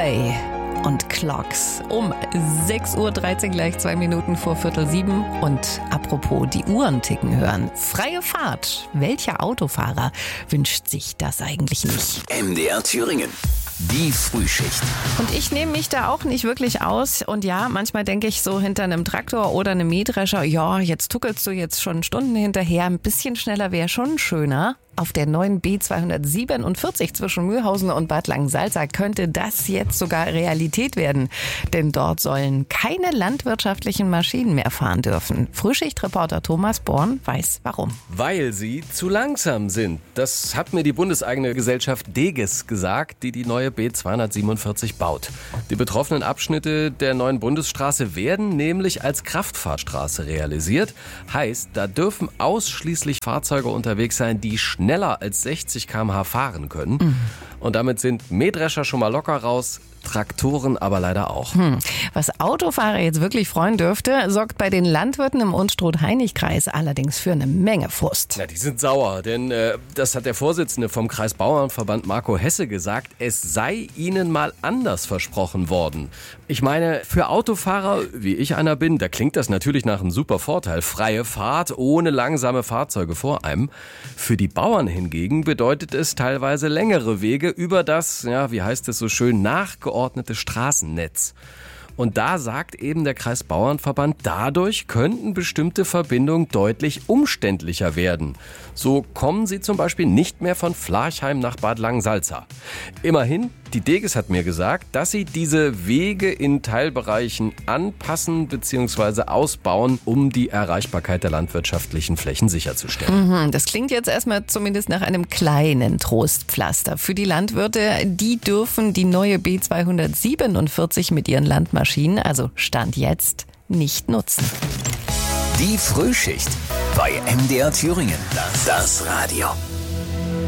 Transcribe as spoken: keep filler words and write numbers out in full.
Day und Clocks um sechs Uhr dreizehn, gleich zwei Minuten vor Viertel sieben. Und apropos die Uhren ticken hören. Freie Fahrt. Welcher Autofahrer wünscht sich das eigentlich nicht? M D R Thüringen. Die Frühschicht. Und ich nehme mich da auch nicht wirklich aus. Und ja, manchmal denke ich so hinter einem Traktor oder einem Mähdrescher, ja, jetzt tuckelst du jetzt schon Stunden hinterher. Ein bisschen schneller wäre schon schöner. Auf der neuen B zweihundertsiebenundvierzig zwischen Mühlhausen und Bad Langensalza könnte das jetzt sogar Realität werden. Denn dort sollen keine landwirtschaftlichen Maschinen mehr fahren dürfen. Frühschichtreporter Thomas Born weiß warum. Weil sie zu langsam sind. Das hat mir die bundeseigene Gesellschaft Deges gesagt, die die neue B zweihundertsiebenundvierzig baut. Die betroffenen Abschnitte der neuen Bundesstraße werden nämlich als Kraftfahrstraße realisiert. Heißt, da dürfen ausschließlich Fahrzeuge unterwegs sein, die schneller als sechzig Kilometer pro Stunde fahren können. Mhm. Und damit sind Mähdrescher schon mal locker raus, Traktoren aber leider auch. Hm. Was Autofahrer jetzt wirklich freuen dürfte, sorgt bei den Landwirten im Unstrut-Hainich-Kreis allerdings für eine Menge Frust. Ja, die sind sauer, denn äh, das hat der Vorsitzende vom Kreisbauernverband Marco Hesse gesagt, es sei ihnen mal anders versprochen worden. Ich meine, für Autofahrer, wie ich einer bin, da klingt das natürlich nach einem super Vorteil. Freie Fahrt ohne langsame Fahrzeuge vor einem. Für die Bauern hingegen bedeutet es teilweise längere Wege über das, ja, wie heißt es so schön, nachgeordnete Straßennetz. Und da sagt eben der Kreisbauernverband, dadurch könnten bestimmte Verbindungen deutlich umständlicher werden. So kommen sie zum Beispiel nicht mehr von Flarchheim nach Bad Langensalza. Immerhin, die Deges hat mir gesagt, dass sie diese Wege in Teilbereichen anpassen bzw. ausbauen, um die Erreichbarkeit der landwirtschaftlichen Flächen sicherzustellen. Mhm, das klingt jetzt erstmal zumindest nach einem kleinen Trostpflaster. Für die Landwirte, die dürfen die neue B zweihundertsiebenundvierzig mit ihren Landmaschinen, also Stand jetzt, nicht nutzen. Die Frühschicht bei M D R Thüringen. Das Radio.